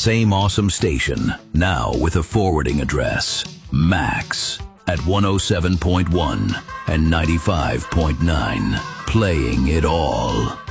Same awesome station, now with a forwarding address. Max at 107.1 and 95.9. Playing it all.